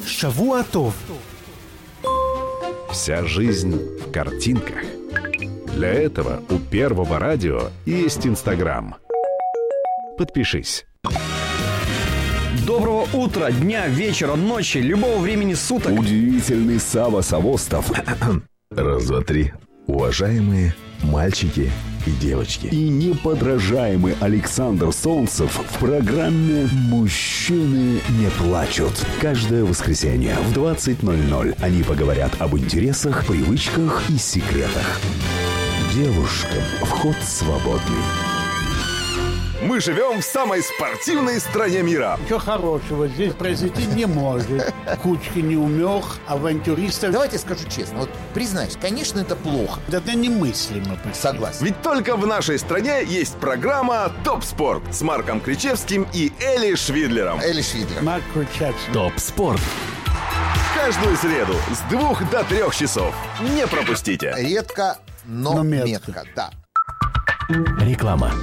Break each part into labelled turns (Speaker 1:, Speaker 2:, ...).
Speaker 1: Шавуа Тов.
Speaker 2: Вся жизнь в картинках. Для этого у Первого радио есть Инстаграм. Подпишись.
Speaker 3: Доброго утра, дня, вечера, ночи, любого времени суток.
Speaker 4: Удивительный Сава Савостов. Раз, два, три. Уважаемые мальчики и девочки. И неподражаемый Александр Солнцев в программе «Мужчины не плачут». Каждое воскресенье в 20:00 они поговорят об интересах, привычках и секретах. Девушкам вход свободный.
Speaker 5: Мы живем в самой спортивной стране мира.
Speaker 6: Ничего хорошего здесь произойти не может. Кучки неумех, авантюристов.
Speaker 7: Давайте скажу честно, вот признаюсь, конечно, это плохо.
Speaker 6: Это немыслимо.
Speaker 7: Согласен.
Speaker 5: Ведь только в нашей стране есть программа «Топ Спорт» с Марком Кричевским и Эли Швидлером.
Speaker 7: Эли Швидлер.
Speaker 6: Марк Кричевский.
Speaker 4: Топ Спорт.
Speaker 5: Каждую среду с 2 до 3 часов. Не пропустите.
Speaker 7: Редко, но метко. Да.
Speaker 4: Реклама.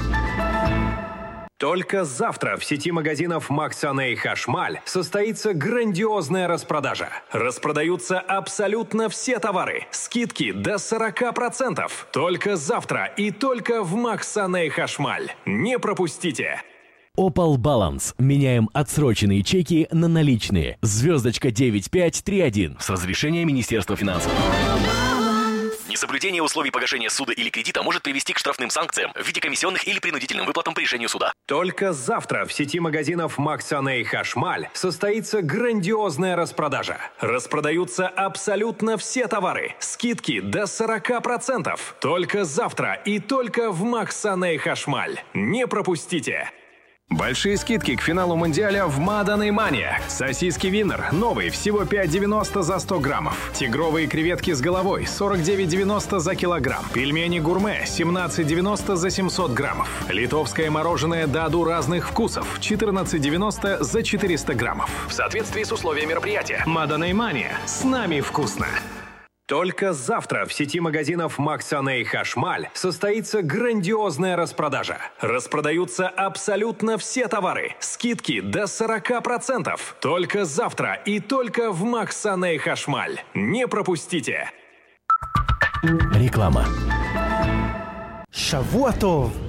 Speaker 8: Только завтра в сети магазинов Максане и Хашмаль состоится грандиозная распродажа. Распродаются абсолютно все товары. Скидки до 40%. Только завтра и только в Максане и Хашмаль. Не пропустите!
Speaker 9: Opal Balance. Меняем отсроченные чеки на наличные. Звездочка 9531 с разрешения Министерства финансов.
Speaker 10: Несоблюдение условий погашения суда или кредита может привести к штрафным санкциям в виде комиссионных или принудительным выплатам по решению суда.
Speaker 8: Только завтра в сети магазинов Максане и Хашмаль состоится грандиозная распродажа. Распродаются абсолютно все товары. Скидки до 40%. Только завтра и только в Максане и Хашмаль. Не пропустите! Большие скидки к финалу Мундиаля в Мадан & Мания. Сосиски Виннер. Новый. Всего 5,90 за 100 граммов. Тигровые креветки с головой. 49,90 за килограмм. Пельмени гурме. 17,90 за 700 граммов. Литовское мороженое Даду разных вкусов. 14,90 за 400 граммов. В соответствии с условиями мероприятия. Мадан & Мания. С нами вкусно. Только завтра в сети магазинов Максане и Хашмаль состоится грандиозная распродажа. Распродаются абсолютно все товары. Скидки до 40%. Только завтра и только в Максане и Хашмаль. Не пропустите!
Speaker 9: Реклама.
Speaker 1: Шавуа Тов.